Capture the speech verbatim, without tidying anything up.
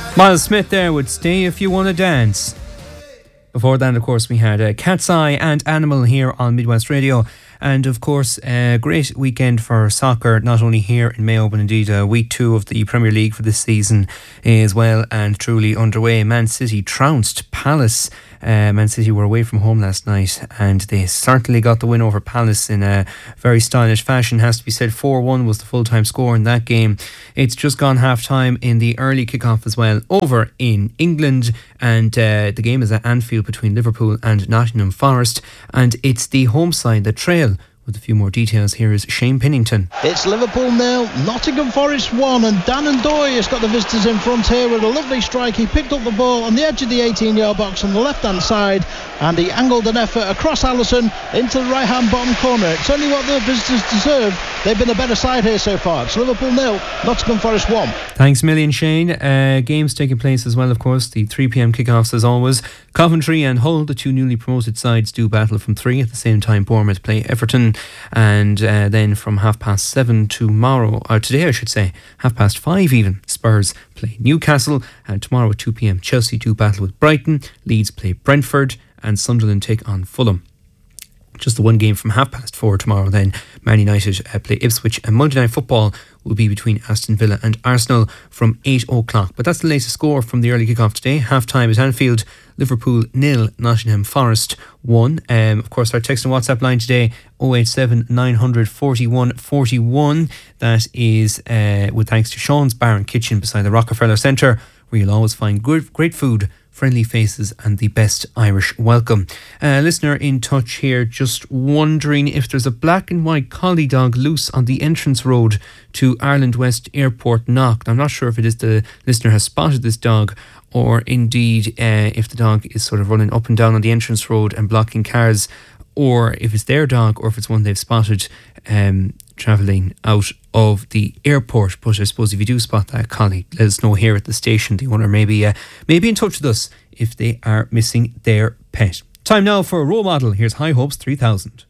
Miles Smith there would Stay If You Wanna Dance. Before that, of course, we had uh, Cat's Eye and Animal here on Midwest Radio. And of course, a great weekend for soccer, not only here in Mayo, but indeed uh, week two of the Premier League for this season is well and truly underway. Man City trounced Palace. Uh, Man City were away from home last night and they certainly got the win over Palace in a very stylish fashion. Has to be said, four one was the full-time score in that game. It's just gone half-time in the early kick-off as well over in England, and uh, the game is at Anfield between Liverpool and Nottingham Forest, and it's the home side that trail. With a few more details, here is Shane Pennington. It's Liverpool nil, Nottingham Forest one, and Dan Ndoye has got the visitors in front here with a lovely strike. He picked up the ball on the edge of the eighteen-yard box on the left-hand side, and he angled an effort across Alisson into the right-hand bottom corner. It's only what the visitors deserve. They've been a better side here so far. It's Liverpool nil, Nottingham Forest one. Thanks a million, Shane. Uh, games taking place as well, of course. The three p.m. kickoffs as always. Coventry and Hull, the two newly promoted sides, do battle from three. At the same time, Bournemouth play Everton. And uh, then from half past seven tomorrow, or today I should say, half past five even, Spurs play Newcastle. And tomorrow at two p.m, Chelsea do battle with Brighton. Leeds play Brentford. And Sunderland take on Fulham. Just the one game from half past four tomorrow then. Man United uh, play Ipswich, and Monday Night Football will be between Aston Villa and Arsenal from eight o'clock. But that's the latest score from the early kick-off today. Half time at Anfield, Liverpool nil, Nottingham Forest one. Um, of course, our text and WhatsApp line today, oh eight seven nine hundred forty-one forty-one. That is uh, with thanks to Sean's Bar and Kitchen beside the Rockefeller Centre, where you'll always find good, great food, friendly faces and the best Irish welcome. A listener in touch here just wondering if there's a black and white collie dog loose on the entrance road to Ireland West Airport Knock. I'm not sure if it is the listener has spotted this dog, or indeed uh, if the dog is sort of running up and down on the entrance road and blocking cars, or if it's their dog, or if it's one they've spotted um, travelling out of the airport. But I suppose if you do spot that collie, let us know here at the station. The owner may be, uh, may be in touch with us if they are missing their pet. Time now for a role model. Here's High Hopes three thousand.